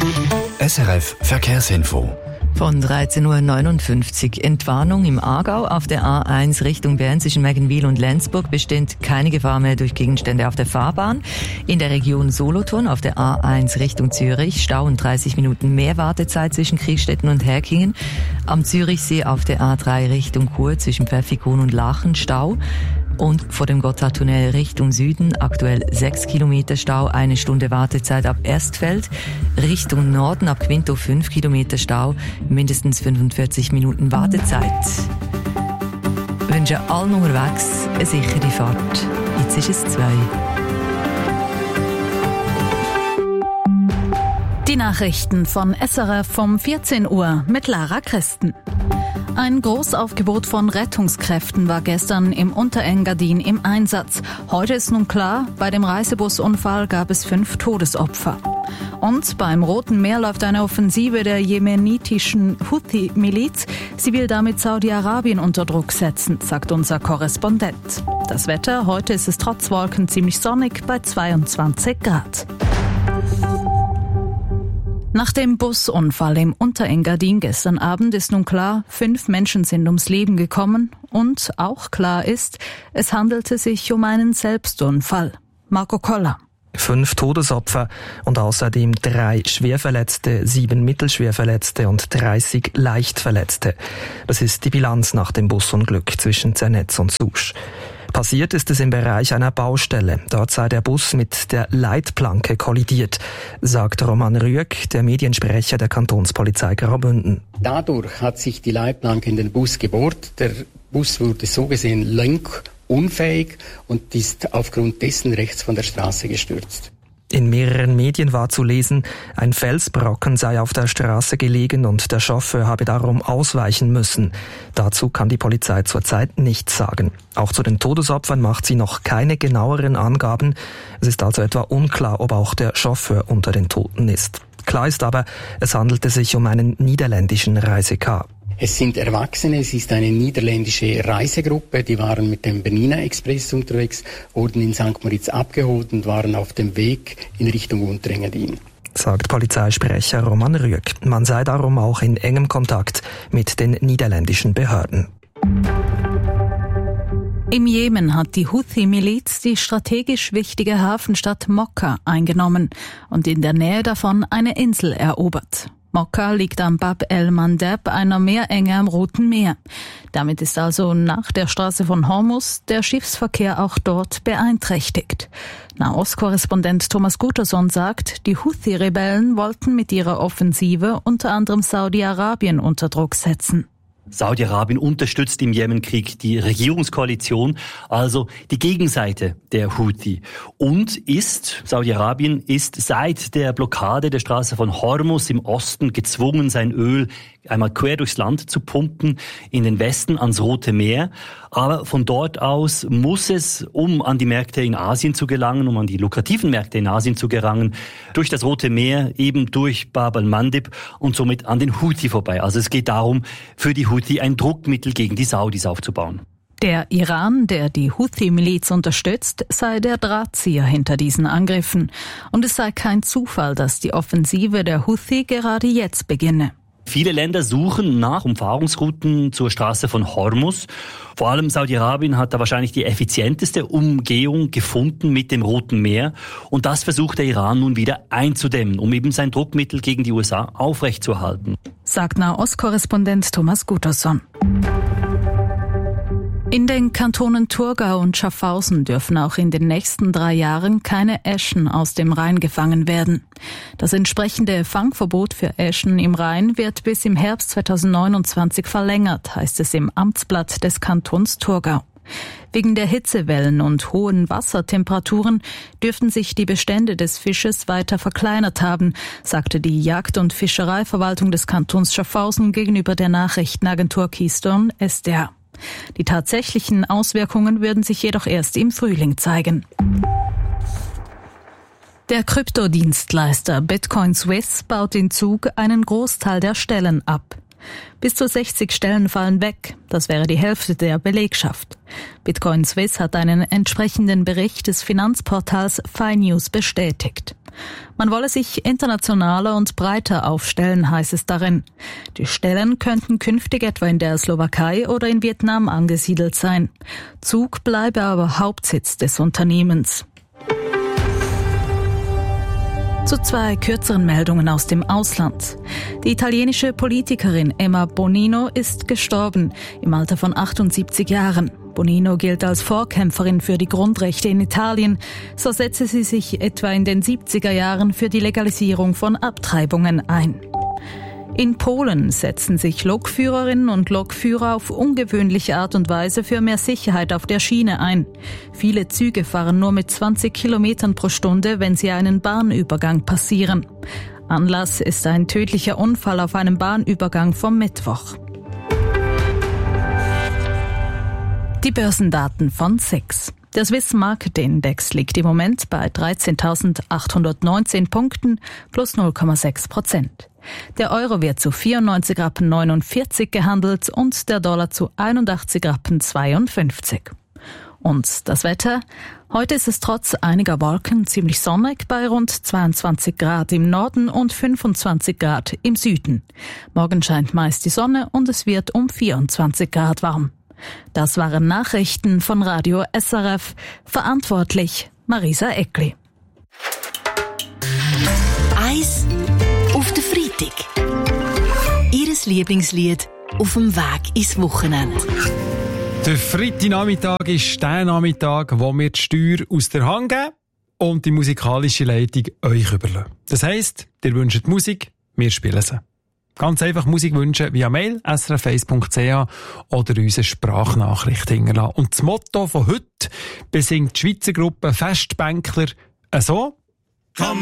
SRF Verkehrsinfo. Von 13.59 Uhr. Entwarnung im Aargau. Auf der A1 Richtung Bern zwischen Meggenwil und Lenzburg besteht keine Gefahr mehr durch Gegenstände auf der Fahrbahn. In der Region Solothurn auf der A1 Richtung Zürich Stau und 30 Minuten mehr Wartezeit zwischen Kriegstetten und Herkingen. Am Zürichsee auf der A3 Richtung Chur zwischen Pfäffikon und Lachen Stau. Und vor dem Gotthardtunnel Richtung Süden aktuell 6 Kilometer Stau, 1 Stunde Wartezeit ab Erstfeld. Richtung Norden ab Quinto 5 Kilometer Stau, mindestens 45 Minuten Wartezeit. Ich wünsche allen unterwegs eine sichere Fahrt. Jetzt ist es 2. Die Nachrichten von SRF um 14 Uhr mit Lara Christen. Ein Großaufgebot von Rettungskräften war gestern im Unterengadin im Einsatz. Heute ist nun klar, bei dem Reisebusunfall gab es 5 Todesopfer. Und beim Roten Meer läuft eine Offensive der jemenitischen Houthi-Miliz. Sie will damit Saudi-Arabien unter Druck setzen, sagt unser Korrespondent. Das Wetter, heute ist es trotz Wolken ziemlich sonnig bei 22 Grad. Nach dem Busunfall im Unterengadin gestern Abend ist nun klar, 5 Menschen sind ums Leben gekommen und auch klar ist, es handelte sich um einen Selbstunfall. Marco Koller. 5 Todesopfer und außerdem 3 Schwerverletzte, 7 Mittelschwerverletzte und 30 Leichtverletzte. Das ist die Bilanz nach dem Busunglück zwischen Zernetz und Sousch. Passiert ist es im Bereich einer Baustelle. Dort sei der Bus mit der Leitplanke kollidiert, sagt Roman Rüegg, der Mediensprecher der Kantonspolizei Graubünden. Dadurch hat sich die Leitplanke in den Bus gebohrt. Der Bus wurde so gesehen lenkunfähig und ist aufgrund dessen rechts von der Straße gestürzt. In mehreren Medien war zu lesen, ein Felsbrocken sei auf der Straße gelegen und der Chauffeur habe darum ausweichen müssen. Dazu kann die Polizei zurzeit nichts sagen. Auch zu den Todesopfern macht sie noch keine genaueren Angaben. Es ist also etwa unklar, ob auch der Chauffeur unter den Toten ist. Klar ist aber, es handelte sich um einen niederländischen Reisekar. Es sind Erwachsene, es ist eine niederländische Reisegruppe, die waren mit dem Bernina Express unterwegs, wurden in St. Moritz abgeholt und waren auf dem Weg in Richtung Unterengadin. Sagt Polizeisprecher Roman Rüegg. Man sei darum auch in engem Kontakt mit den niederländischen Behörden. Im Jemen hat die Houthi-Miliz die strategisch wichtige Hafenstadt Mokka eingenommen und in der Nähe davon eine Insel erobert. Mokka liegt am Bab el-Mandeb, einer Meerenge am Roten Meer. Damit ist also nach der Straße von Hormuz der Schiffsverkehr auch dort beeinträchtigt. Nahostkorrespondent Thomas Guterson sagt, die Houthi-Rebellen wollten mit ihrer Offensive unter anderem Saudi-Arabien unter Druck setzen. Saudi-Arabien unterstützt im Jemenkrieg die Regierungskoalition, also die Gegenseite der Houthi. Und Saudi-Arabien ist seit der Blockade der Straße von Hormuz im Osten gezwungen, sein Öl einmal quer durchs Land zu pumpen, in den Westen ans Rote Meer. Aber von dort aus muss es, um an die Märkte in Asien zu gelangen, um an die lukrativen Märkte in Asien zu gelangen, durch das Rote Meer, eben durch Bab el-Mandeb und somit an den Houthi vorbei. Also es geht darum, für die Houthi ein Druckmittel gegen die Saudis aufzubauen. Der Iran, der die Houthi-Miliz unterstützt, sei der Drahtzieher hinter diesen Angriffen. Und es sei kein Zufall, dass die Offensive der Houthi gerade jetzt beginne. Viele Länder suchen nach Umfahrungsrouten zur Straße von Hormuz. Vor allem Saudi-Arabien hat da wahrscheinlich die effizienteste Umgehung gefunden mit dem Roten Meer. Und das versucht der Iran nun wieder einzudämmen, um eben sein Druckmittel gegen die USA aufrechtzuerhalten. Sagt Nahostkorrespondent Thomas Guterson. In den Kantonen Thurgau und Schaffhausen dürfen auch in den nächsten 3 Jahren keine Äschen aus dem Rhein gefangen werden. Das entsprechende Fangverbot für Äschen im Rhein wird bis im Herbst 2029 verlängert, heißt es im Amtsblatt des Kantons Thurgau. Wegen der Hitzewellen und hohen Wassertemperaturen dürften sich die Bestände des Fisches weiter verkleinert haben, sagte die Jagd- und Fischereiverwaltung des Kantons Schaffhausen gegenüber der Nachrichtenagentur Keystone SDR. Die tatsächlichen Auswirkungen würden sich jedoch erst im Frühling zeigen. Der Kryptodienstleister Bitcoin Swiss baut in Zug einen Großteil der Stellen ab. Bis zu 60 Stellen fallen weg. Das wäre die Hälfte der Belegschaft. Bitcoin Swiss hat einen entsprechenden Bericht des Finanzportals FiNews bestätigt. Man wolle sich internationaler und breiter aufstellen, heißt es darin. Die Stellen könnten künftig etwa in der Slowakei oder in Vietnam angesiedelt sein. Zug bleibe aber Hauptsitz des Unternehmens. Zu 2 kürzeren Meldungen aus dem Ausland. Die italienische Politikerin Emma Bonino ist gestorben, im Alter von 78 Jahren. Bonino gilt als Vorkämpferin für die Grundrechte in Italien. So setze sie sich etwa in den 70er Jahren für die Legalisierung von Abtreibungen ein. In Polen setzen sich Lokführerinnen und Lokführer auf ungewöhnliche Art und Weise für mehr Sicherheit auf der Schiene ein. Viele Züge fahren nur mit 20 Kilometern pro Stunde, wenn sie einen Bahnübergang passieren. Anlass ist ein tödlicher Unfall auf einem Bahnübergang vom Mittwoch. Die Börsendaten von SIX. Der Swiss Market Index liegt im Moment bei 13.819 Punkten plus 0,6%. Der Euro wird zu 94,49 Rappen gehandelt und der Dollar zu 81,52 Rappen. Und das Wetter? Heute ist es trotz einiger Wolken ziemlich sonnig bei rund 22 Grad im Norden und 25 Grad im Süden. Morgen scheint meist die Sonne und es wird um 24 Grad warm. Das waren Nachrichten von Radio SRF. Verantwortlich Marisa Eckli. Eis auf den Freitag. Ihres Lieblingslied auf dem Weg ins Wochenende. Der Freitagnachmittag ist der Nachmittag, wo wir die Steuer aus der Hand geben und die musikalische Leitung euch überlassen. Das heisst, ihr wünscht Musik, wir spielen sie. Ganz einfach Musik wünschen via Mail srf1.ch oder unsere Sprachnachricht hinterlassen. Und das Motto von heute besingt die Schweizer Gruppe Festbänkler so: